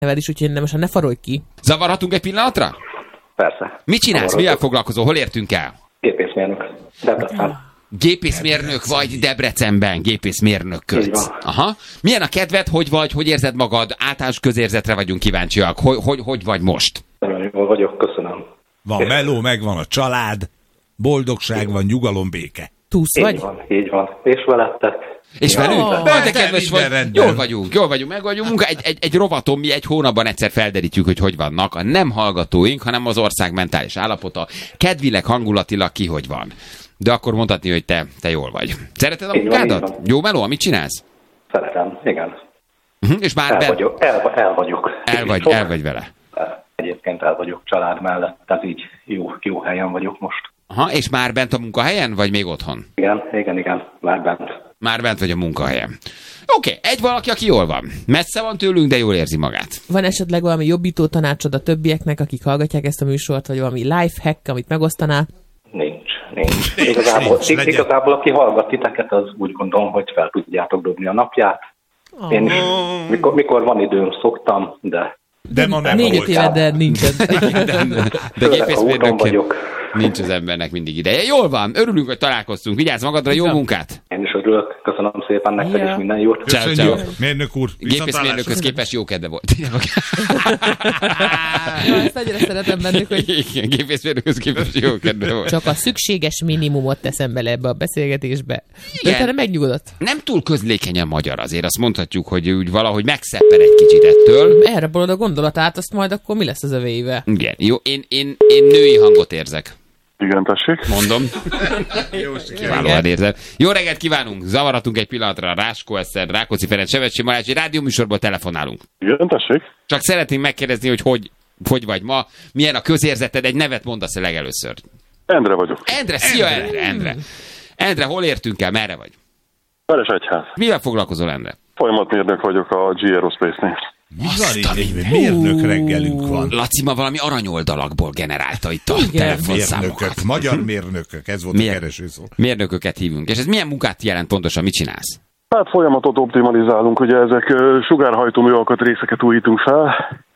neved is, úgyhogy most ne farolj ki. Zavarhatunk egy pillanatra? Persze. Mit csinálsz? Mivel foglalkozol? Hol értünk el? Gépészmérnök. Debrecen. Gépészmérnök vagy Debrecenben, gépészmérnökködsz. Aha. Milyen a kedved, hogy vagy, hogy érzed magad? Általános közérzetre vagyunk kíváncsiak. Hogy vagy most? Nagyon jól vagyok, köszönöm. Van meló, megvan a család, boldogság van, nyugalom, béke. Túsz vagy? Így van. És veletek? És velünk? De kedves vagy. Rendben. Jól vagyunk, meg vagyunk. Munka. Egy rovaton mi egy hónapban egyszer felderítjük, hogy vannak a nem hallgatóink, hanem az ország mentális állapota. Kedvileg, hangulatilag ki hogy van. De akkor mondhatni, hogy te jól vagy. Szereted a munkádat? Jó meló, amit csinálsz? Szeretem, igen. És már El vagyok. El vagy vele. Egyébként el vagyok család mellett, tehát így jó helyen vagyok most. Aha, és már bent a munkahelyen, vagy még otthon? Igen, már bent. Már bent vagy a munkahelyen. Oké, egy valaki, aki jól van. Messze van tőlünk, de jól érzi magát. Van esetleg valami jobbító tanácsod a többieknek, akik hallgatják ezt a műsort, vagy valami life hack, amit megosztanál? Nincs. Igazából aki hallgat titeket, az úgy gondolom, hogy fel tudjátok dobni a napját. Én is, mikor van időm, szoktam, de ma nem 4-5 éve, de nincsen. De gépészmérnökként nincs az embernek mindig ideje. Jól van, örülünk, hogy találkoztunk. Vigyázz magadra, jó munkát! Én is örülök, köszönöm szépen nektek is minden jót. Ciao. Mérnök úr, Gépészmérnökhöz képest jó kedve volt. Ezt annyira szeretem bennük, hogy Igen, gépészmérnökhöz képest jó kedve volt. csak a szükséges minimumot teszem bele ebbe a beszélgetésbe. De utána megnyugodott. Nem túl közlékenyen magyar azért, azt mondhatjuk, hogy úgy valahogy megszeppen egy kicsit ettől. Erre bolod a gondolatát, azt majd akkor mi lesz az övéivel? Igen, jó, én női hangot érzek. Igen, tessék. Mondom. Valóan érzem. Jó reggelt kívánunk! Zavarhatunk egy pillanatra. Ráskó Eszter, Rákóczi Ferenc, Sevetsy Balázs, egy rádióműsorból telefonálunk. Igen, tessék. Csak szeretném megkérdezni, hogy vagy ma, milyen a közérzeted, egy nevet mondasz legelőször. Endre vagyok. Endre, szia Endre! Endre, hol értünk el, merre vagy? Veresegyház. Mivel foglalkozol, Endre? Folyamatmérnök vagyok a G Aerospace-nél. Mi van itt? Egy mérnök reggelünk van. Laci ma valami aranyoldalakból generálta itt a telefonszámokat. Mérnökök, magyar mérnökök, ez volt a keresőszó. Mérnököket hívunk. És ez milyen munkát jelent pontosan, mit csinálsz? Hát folyamatot optimalizálunk, ugye ezek sugárhajtómű alkatrészeket újítunk fel.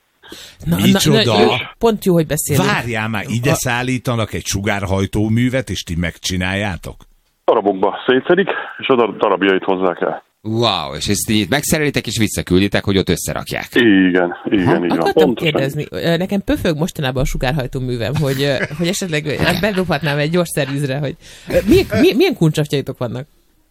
Micsoda? Pont jó, hogy beszélünk. Várjál már, ide szállítanak egy sugárhajtóművet, és ti megcsináljátok? Darabokba szétszedik, és a darabjait hozzák el. Wow, és ezt így megszerelitek és visszakülditek, hogy ott összerakják. Igen, így van. Akartam kérdezni, nekem pöfög mostanában a sugárhajtó művem, hogy esetleg bedobhatnám egy gyors szervizre, hogy milyen kuncsafjaitok vannak?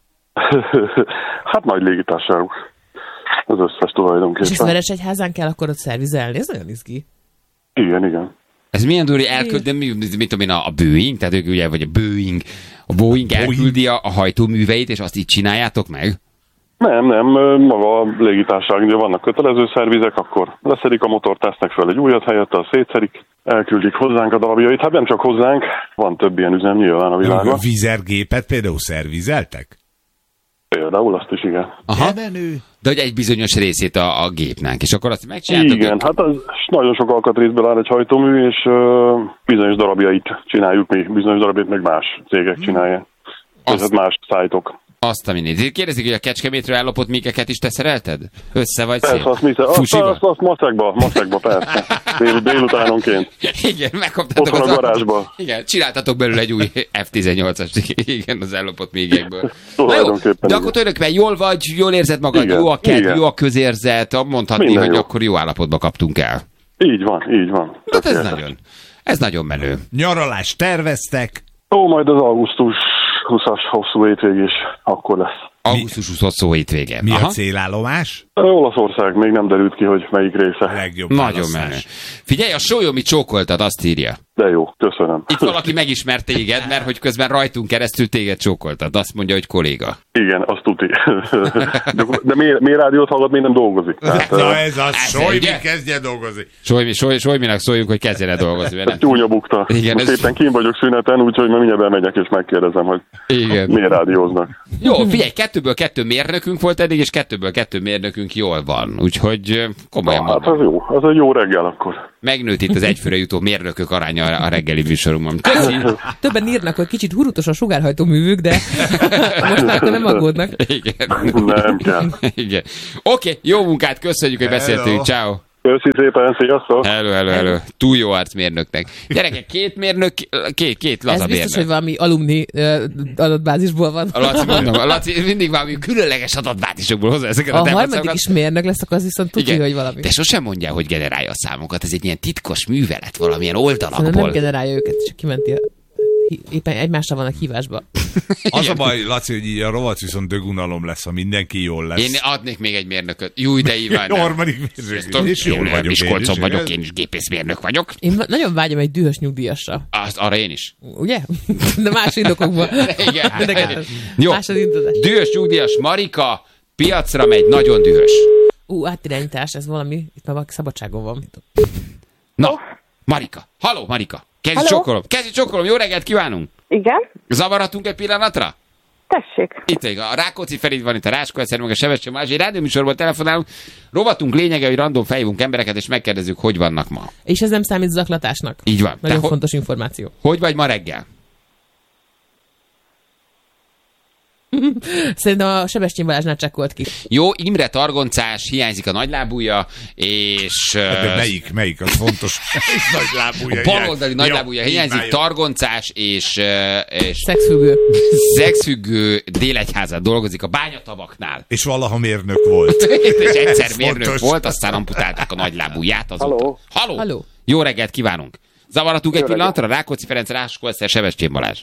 Hát nagy légitársaságok. Az összes tulajdonképpen. És ezt Veresegyházán kell akkor ott szervizelni? Ez nagyon izgi. Igen. Ez milyen durva mit tudom én, a Boeing, tehát ők ugye, vagy a Boeing elküldi a hajtóműveit, és azt így csináljátok meg? Nem, maga a légitársaság, ugye vannak kötelező szervizek, akkor leszedik a motort, tesznek fel egy újat helyette, a szétszedik, elküldik hozzánk a darabjait. Hát nem csak hozzánk, van több ilyen üzem nyilván a világban. Vizergépet például szervizeltek? Például azt is, igen. Aha. De hogy egy bizonyos részét a gépnek, és akkor azt megcsináltok? Igen, hát az nagyon sok alkatrészből áll egy hajtómű, és bizonyos darabjait csináljuk mi, bizonyos darabjait meg más cégek csinálják. Tehát más szájtok. Azt a minét. Kérdezik, hogy a Kecskemétről ellopott míkeket is te szerelted? Össze vagy szép? Persze, azt maszekba, persze. Délutánonként. Igen, megkaptátok otthon a garázsba. Igen, csináltatok belőle egy új F-18-as, igen, az ellopott mígekből. Na jó, de akkor tulajdonképpen jól vagy, jól érzed magad, igen, jó a kedv, jó a közérzet, mondhatni, minden hogy jó. Akkor jó állapotba kaptunk el. Így van. Hát ez nagyon menő. Nyaralást terveztek? Ó, majd az augusztus 20-as hosszú hétvég is akkor lesz. Augusztus 20 hosszú hétvége. Mi a célállomás? Olaszország, még nem derült ki, hogy melyik része. Legjobb nagyon menő. Figyelj, a Sólyomi csókoltat, azt írja. De jó, köszönöm. Itt valaki megismert téged, mert hogy közben rajtunk keresztül téged csókoltat. Azt mondja, hogy kolléga. Igen, azt tuti. De miért rádiót hallgat, még nem dolgozik? Tehát, na ez a Sólymi kezdje dolgozni. Sólyminak szóljunk, hogy kezdjen el dolgozni. Csúnya bukta. Igen, most éppen kín vagyok szüneten, úgyhogy ma mindjárt bemegyek és megkérdezem, hogy igen. Miért rádióznak. Jó, figyelj, 2-2 mérnökünk volt eddig, és 2-2 mérnökünk jól van. Úgyhogy komolyan hát az jó, az egy jó reggel akkor. Megnőtt itt az egyfőre jutó mérnökök aránya a reggeli műsorunkban. Köszi! Többen írnak, hogy kicsit hurutos a sugárhajtó művük, de most már nem aggódnak. Igen. Nem kell. Igen. Oké, jó munkát, köszönjük, hogy beszéltünk. Ciao. Köszi szépen, sziasztok! Hello. Túl jó arcmérnöknek. Gyerekek, két mérnök, két laza Ez biztos, mérnök. hogy valami alumni adatbázisból van. A Laci mindig valami különleges adatbázisokból hozza ezeket A a harmadik demonstrációkat. is mérnök lesz, akkor az viszont tudja, hogy valami. De sosem mondja, hogy generálja a számokat. Ez egy ilyen titkos művelet valamilyen Szerintem nem oldalakból. generálja őket, csak kimenti éppen egymásra vannak hívásba. Az a baj, Laci, hogy így a rovat viszont dögunalom lesz, ha mindenki jól lesz. Én adnék még egy mérnököt. Jó, de Iván. A harmadik mérnök. És jól vagyok. Miskolcon vagyok, igaz? én is gépészmérnök vagyok. Én nagyon vágyom egy dühös nyugdíjasra. Arra én is. Ugye? De más indokokból. Igen. De Jó. más az indulás. Dühös nyugdíjas Marika piacra megy, nagyon dühös. Átirányítás, ez valami, itt már szabadságon van. Na, Marika. Halló, Marika. Kezdj csókolom, jó reggelt kívánunk. Igen, Zavarhatunk egy pillanatra? tessék. Itt a Rákóczi Feri van, itt a Ráskó Eszter, meg a Sebestyén Balázs. Egy rádióműsorból telefonálunk. Rovatunk lényege, hogy random felhívunk embereket, és megkérdezzük, hogy vannak ma. És ez nem számít zaklatásnak. Így van. Nagyon Te fontos információ. hogy vagy ma reggel? Szerintem a Sebestyén Balázsnál csekkolt ki. Jó, Imre targoncás, hiányzik a nagylábúja, és... De melyik, az fontos. Nagylábúja. baloldali nagylábúja Jó, hiányzik, így már jó. targoncás, és Szexfüggő. szexfüggő Délegyházán dolgozik a Bányatavaknál. És valaha mérnök volt. És egyszer Ez mérnök fontos. volt, aztán amputálták a nagylábúját azóta. Halló. Halló. Jó reggelt kívánunk. Zavaratunk egy Jó reggelt. pillanatra? Rákóczi Ferenc, Ráskó Eszter, Sebestyén Balázs.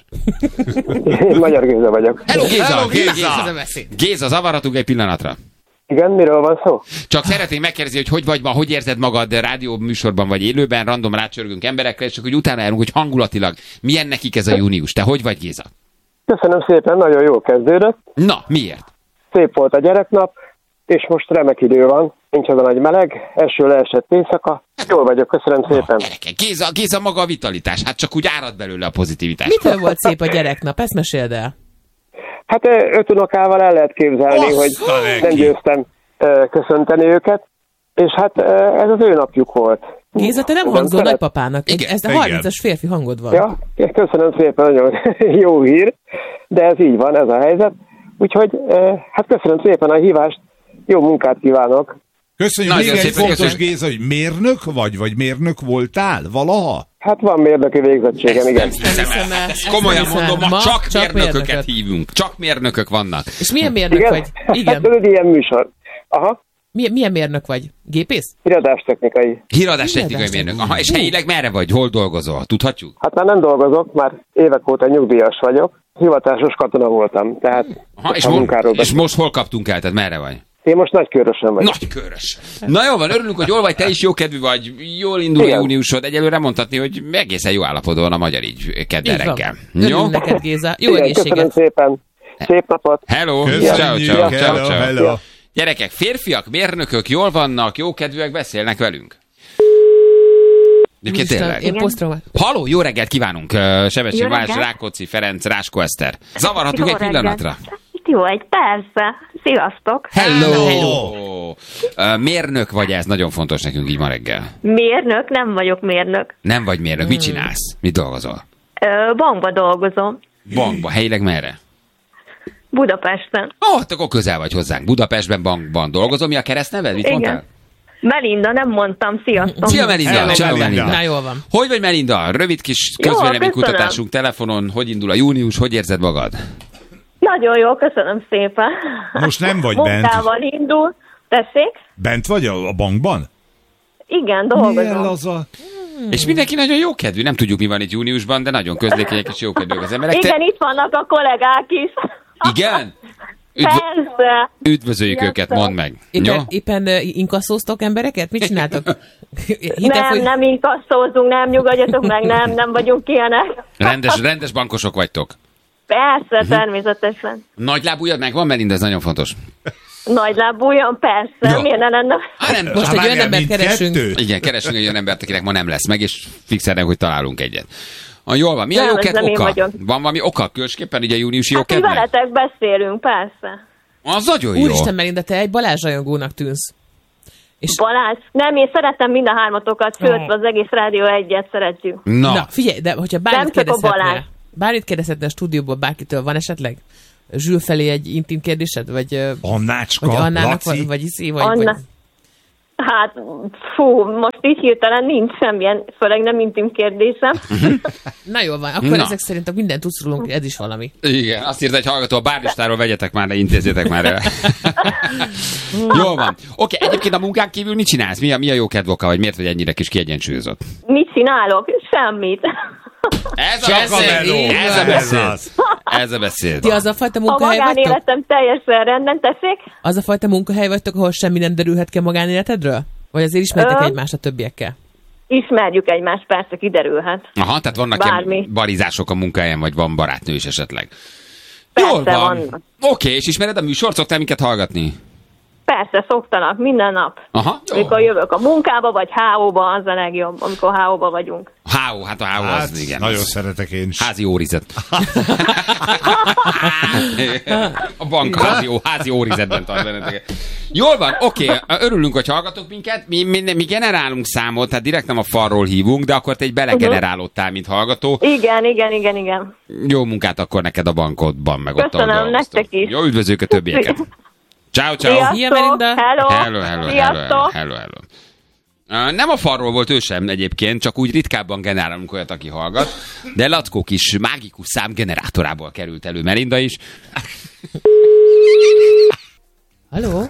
Én Magyar Géza vagyok. Hello, Géza! Ez a Géza! beszéd. Géza, zavaratunk egy pillanatra. Igen, miről van szó? Csak szeretnénk megkérdezni, hogy vagy ma, hogy érzed magad rádió műsorban vagy élőben, random rácsörgünk emberekre, és csak hogy utána járunk, hogy hangulatilag milyen nekik ez a június. Te hogy vagy, Géza? Köszönöm szépen, nagyon jól kezdődött. Na, miért? Szép volt a gyereknap, és most remek idő van. Nincs az a nagy meleg, eső leesett éjszaka. Jól vagyok, köszönöm szépen. Gyerekek, Géza maga a vitalitás, hát csak úgy árad belőle a pozitivitás. Mitől volt szép a gyereknap? Ezt meséld el. Hát 5 unokával el lehet képzelni, hogy neki. nem győztem köszönteni őket, és hát ez az ő napjuk volt. Géza, te nem Igen, hangzol szeret- nagypapának. Igen, Ez a igen. 30-as férfi hangod van. Ja, köszönöm szépen, nagyon jó hír, de ez így van, ez a helyzet. Úgyhogy hát köszönöm szépen a hívást, jó munkát kívánok. Köszönjük. Nagyon Még egy szépen fontos, köszönjük. Géza, hogy mérnök vagy mérnök voltál valaha? Hát van mérnöki végzettségem, igen. Nem hiszem el. Ezt komolyan Ezt nem mondom, hiszem. ma csak mérnököket mérnököt. hívunk. Csak mérnökök vannak. És milyen mérnök Igen? vagy? Igen. Hát ez egy ilyen műsor. Aha, Milyen mérnök vagy? Gépész? iradástechnikai. Híradás technikai mérnök. Aha, és helyileg merre vagy? Hol dolgozol? Tudhatjuk? Hát már nem dolgozok, már évek óta nyugdíjas vagyok. Hivatásos katona voltam, tehát Aha, és, a munkáról és beszélünk. most hol kaptunk el? Tehát merre vagy? Én most Nagykőrösen vagyok. Nagykörös. Na jó van, örülünk, hogy jól vagy, te is jókedvű vagy, jól indul a Igen. júniusod. Egyelőre mondhatni, hogy egészen jó állapotban van a magyar így kedden Így van. reggel. Örülünk Jó? neked, Géza. Jó Igen, köszönöm egészséget. szépen. Szép napot. Hello, Köszönjük. ciao, ciao, ciao, Hello, ciao. hello. Gyerekek, férfiak, mérnökök jól vannak, jókedvűek, beszélnek velünk. Egyébként Úristen, tényleg. én posztromát. Halló, jó reggelt kívánunk! Sebestyén Jó Balázs, reggelt. Rákóczi Ferenc, Ráskó Eszter. Zavarhatunk Jó egy pillanatra? reggelt. Jó, egy persze. Sziasztok. Hello! Hello. Mérnök vagy, ez nagyon fontos nekünk így ma reggel. Mérnök, nem vagyok mérnök. Nem vagy mérnök, mit csinálsz? Mit dolgozol? Bankba dolgozom. Bankba, helyileg merre? Budapesten. Akkor közel vagy hozzánk. Budapestben bankban dolgozom. Mi a keresztneved? Mit mondtál? Igen. Melinda, nem mondtam. Sziasztok. Szia Melinda! Hello, Ciao, Melinda. Na, jól van. Hogy vagy Melinda? Rövid kis Jó, közvéleménykutatásunk telefonon. Hogy indul a június? Hogy érzed magad? Nagyon jó, köszönöm szépen. Most nem vagy bent. Munkával indul. Tessék? Bent vagy a bankban? Igen, Milyen dolgozom. laza? És mindenki nagyon jókedvű. Nem tudjuk, mi van itt júniusban, de nagyon közlékenyek és jókedvűek az emberek. Igen, itt vannak a kollégák is. Igen? Persze. Üdvözöljük Sziasztok. őket, mondd meg. Jó? Éppen inkasszóztok embereket? Mit csináltok? Nem inkasszózunk, nem nyugodjatok meg, nem vagyunk ilyenek. Rendes bankosok vagytok. Persze, természetesen. Nagylábújad megvan, Melinda, ez nagyon fontos. Nagylábújan, persze, Jó. miért ne lenne? Nem, Most egy olyan Várjál, embert keresünk. mindkettő? igen, keresünk egy olyan embert, akinek ma nem lesz meg, és fixelnek, hogy találunk egyet. Jól van. Mi a Nem, ez jóked nem én oka? vagyok. Van valami oka különösképpen így a júniusi Hát, hogy jókednek? veletek beszélünk, persze. Az nagyon jó. Úristen, Melinda, te egy Balázs rajongónak tűnsz. És Balázs, nem, én szeretem mind a hármatokat, sőt, az egész Rádió egyet szeretjük. na, figyelj, de hogyha bármit Nem csak a Balázs. kérdezhetne a stúdióból bárkitől, van esetleg Zsül felé egy intim kérdésed? Vagy Annácska, Annának, Laci. vagy Iszi, Anna. Hát, most így hirtelen nincs semmilyen, főleg nem intim kérdésem. Na jól van, akkor ezek szerint mindent tudsz rólunk, ez is valami. Igen, azt írta egy hallgató, a bárlistáról vegyetek már le, intézzétek már el. Jól van. Oké, egyébként a munkán kívül mit csinálsz? Mi a jó kedvoka, vagy miért vagy ennyire kis kiegyensúlyozott? Mit csinálok? Semmit. Ez a beszéd. Ti az a fajta munkahely vagytok? A magánéletem teljesen rendben, tessék? Az a fajta munkahely vagytok, ahol semmi nem derülhet ki a magánéletedről? Vagy azért ismertek egymást a többiekkel? Ismerjük egymást, persze, kiderülhet. Aha, tehát vannak ilyen barizások a munkahelyen, vagy van barátnő is esetleg. Persze, jól van. Oké, és ismered a műsort? Szoktál minket hallgatni? Persze, szoktanak, minden nap. Aha, amikor jövök a munkába, vagy HO-ba, az a legjobb, amikor HO-ba vagyunk. HO, hát a HO az, igen. Nagyon szeretek én is. Házi órizet. A bank házi órizetben tart benneteket. Jól van, oké, örülünk, hogy hallgatok minket. Mi generálunk számot, tehát direkt nem a falról hívunk, de akkor te egy belegenerálódtál, mint hallgató. Igen. Jó munkát akkor neked a bankodban, meg ott. Köszönöm, nektek is. Jó, üdvözlők a többieket. Ciao. Hello. Nem a falról volt ő sem egyébként, csak úgy ritkábban generálunk olyat, aki hallgat, de Lackó kis mágikus számgenerátorából került elő Melinda is. Halló?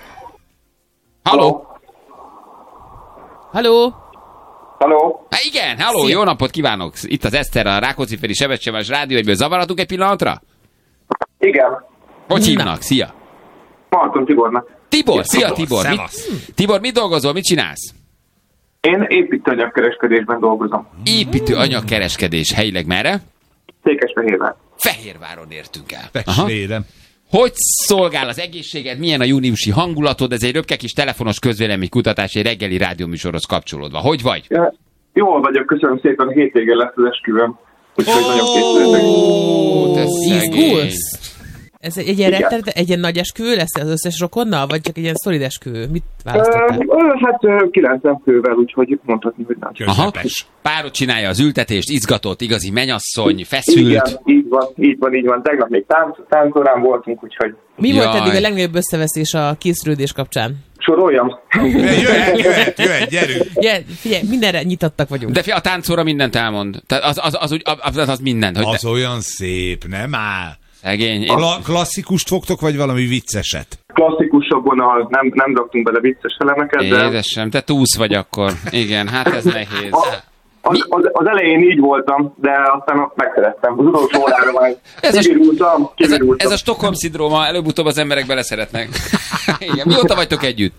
Igen, halló, jó napot kívánok! Itt az Eszter, a Rákóczi-Feri Sebességmentes Rádió egyből zavarhatunk egy pillanatra? Igen. Hogy hívnak? Szia! Marton Tibornak. Szia Tibor! Tibor, mit dolgozol, mit csinálsz? Én építőanyagkereskedésben dolgozom. Építőanyagkereskedés, helyileg merre? Székesfehérvár. Fehérváron értünk el. Pestvérem. Hogy szolgál az egészséged, milyen a júniusi hangulatod? Ez egy röpke kis telefonos közvéleménykutatás, egy reggeli rádióműsorhoz kapcsolódva. Hogy vagy? Ja, jól vagyok, köszönöm szépen, a hétvégén lesz az esküvőm. Úgyhogy nagyon készültek. Izgulsz? Ez egy ilyen nagy esküvő lesz az összes rokonnal, vagy csak egy ilyen szolid esküvő? Mit választottál? Hát 90 fővel, úgyhogy mondhatni, hogy nagy. Aha. Párod csinálja az ültetést, izgatott, igazi mennyasszony, feszült. Igen, így van. Tegnap még táncorán voltunk, úgyhogy... Mi volt eddig a legnagyobb összeveszés a készülődés kapcsán? Soroljam. Jöhet, gyerünk. Figyelj, mindenre nyitottak vagyunk. De a táncóra mindent elmond. Tehát az mindent. Hogy az olyan szép, nem áll. Szegény. Klasszikust fogtok, vagy valami vicceset? Klasszikusabban nem raktunk bele vicces elemeket, de... Édesem, te túsz vagy akkor. Igen, hát ez nehéz. Az elején így voltam, de aztán megszerettem. Az utolsó órára már kivirultam. Ez a Stockholm-szindróma, előbb-utóbb az emberek beleszeretnek. Igen. Mióta vagytok együtt?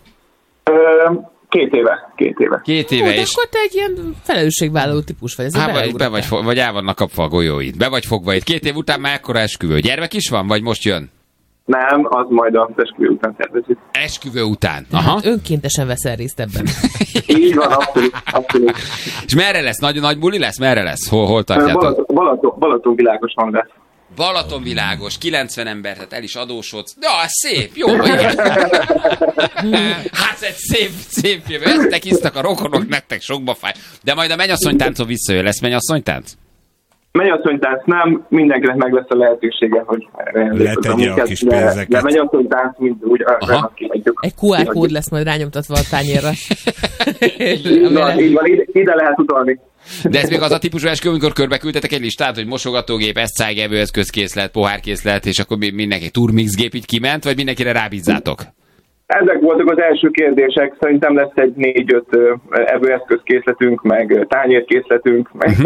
2 éve. 2 éve, és... Akkor te egy ilyen felelősségvállaló típus vagy. Vagy el vannak kapva a golyóid. Be vagy fogva itt. 2 év után már ekkora esküvő. Gyermek is van, vagy most jön? Nem, az majd az esküvő után tervezik. Esküvő után. Aha. Hát önkéntesen veszel részt ebben. Így van, abszolút. És merre lesz? Nagy buli lesz? Merre lesz? Hol tartjátok? Balatonvilágoson lesz. Balatonvilágos, 90 ember, tehát el is adósodsz. Ja, szép, jó, igen. Hát ez szép jövő. Eztek isztak a rokonok, nektek sokba fáj. De majd a mennyasszonytáncon visszajön. Lesz mennyasszonytánc? Mennyasszonytánc nem, mindenkinek meg lesz a lehetősége, hogy letegye a kis pénzeket. De mennyasszonytánc mind úgy kimegyük. Egy QR kód lesz majd rányomtatva a tányérra. Így van, ide lehet utalni. De ez még az a típusú esküvő, amikor körbeküldtetek egy listát, hogy mosogatógép, eszcájgevőeszközkészlet, pohárkészlet, és akkor mindenki turmixgép így kiment, vagy mindenkire rábízzátok? Ezek voltak az első kérdések, szerintem lesz egy 4-5 evőeszközkészletünk, meg tányérkészletünk, meg...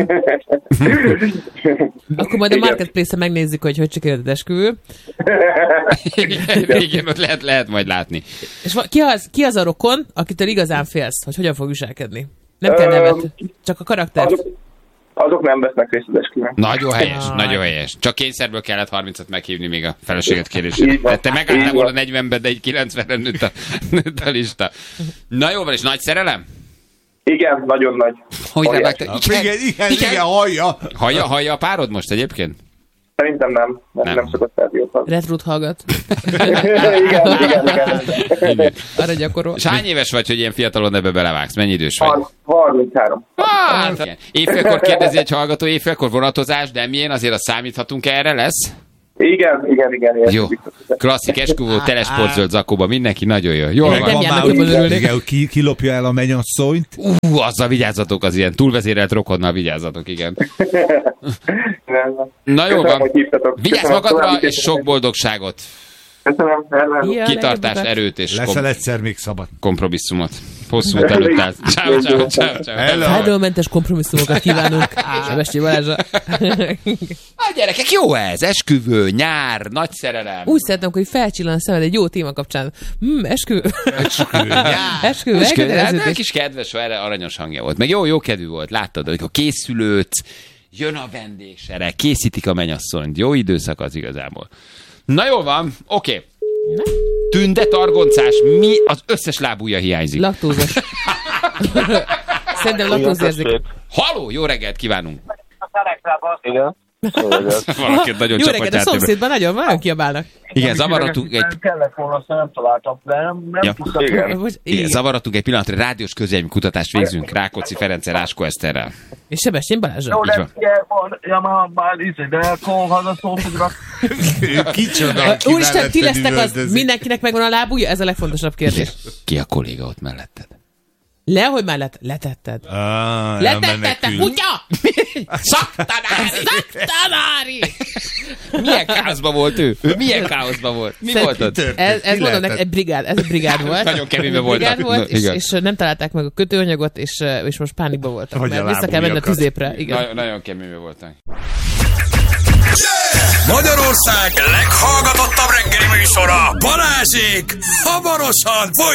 Akkor majd a Marketplace-en megnézzük, hogy sikerült az esküvő. Igen, lehet majd látni. És ki az a rokon, akitől igazán félsz, hogy hogyan fog viselkedni? Nem kell nevet, csak a karakter. Azok nem vesznek részt az esküvőn. Nagyon helyes. Csak kényszerből kellett 30-at meghívni még a feleséget kérésére. Te megálltál volna 40-ben, de egy 90-en nőtt a lista. Na jó van, és nagy szerelem? Igen, nagyon nagy. Hogy igen, hallja. Hallja a párod most egyébként? Szerintem nem szokott rádiót. Retrut hallgat. Igen. Arra gyakorol. És hány éves vagy, hogy ilyen fiatalon ebbe belevágsz? Mennyi idős vagy? 33. Évfélkor kérdezi egy hallgató, évfélkor vonatozás, de milyen? Azért azt számíthatunk erre lesz? Igen. Jó, klasszik esküvő, telesportzöld zakóba, mindenki nagyon jó. Jól Nem van. járnak jobban örülni. Igen, kilopja el a mennyasszonyt. Azzal vigyázzatok, az ilyen túlvezérelt rokonnal vigyázzatok, igen. Na jó van. Vigyázz magadra, és sok boldogságot. Köszönöm. Ja, Kitartást, legjobbak. erőt és Leszel egyszer még szabad. kompromisszumot. Hosszú út előtt áll. Ciao. Fájdalommentes kompromisszumokat kívánunk. Sebessy Balázsa. Gyerekek, jó ez. Esküvő, nyár, nagy szerelem. Úgy szeretném, hogy felcsillan a szemed egy jó téma kapcsán. Esküvő. Esküvő. Hát elköteleződés. egy kis kedves, erre aranyos hangja volt. Meg jó kedvű volt, láttad, hogy készülődsz, jön a vendégsere, készítik a mennyasszonyt. Jó időszak az igazából. Na jó van, oké. Tünde, targoncás, mi az összes lábúja hiányzik? Laktózos. Szerintem laktózérzék. Haló, jó reggelt kívánunk! Igen. Valakit nagyon Jó csapatját. reggelt, a szomszédban nagyon kiabálnak. Igen, zavarodtunk egy... Kellett volna, azt nem találtam, de nem Ja. tudtam. Igen, zavarodtunk egy pillanatra, rádiós közélmi kutatást végzünk Rákóczi Ferenccel, Ráskó Eszterrel. És Sebestyén Balázsa. Jó, Így de van, már de akkor szomszédra. Kicsoda, Úristen, ti lesztek az, mindenkinek megvan a lábúja? Ez a legfontosabb kérdés. Ki a kolléga ott melletted? Lehogy már letetted. Letetted, kutya! Szaktanári! Milyen káoszban volt ő? Milyen káoszban volt? Mi volt ott? Ez mondom neked, ez egy brigád volt. Nagyon keményben voltak. Brigád volt, Igen. és nem találták meg a kötőanyagot, és most pánikban voltak. Vagy Mert a vissza kell menni a lábújakat. tüzépre. Igen. Nagyon keményben voltak. Magyarország leghallgatottabb reggeli műsora, Balázsék hamarosan